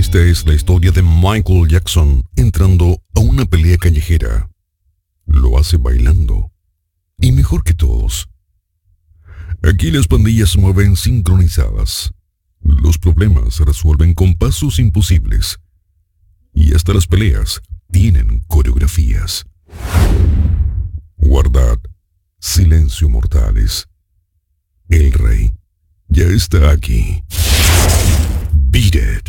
Esta es la historia de Michael Jackson entrando a una pelea callejera. Lo hace bailando. Y mejor que todos. Aquí las pandillas se mueven sincronizadas. Los problemas se resuelven con pasos imposibles. Y hasta las peleas tienen coreografías. Guardad silencio, mortales. El rey ya está aquí. Beat it.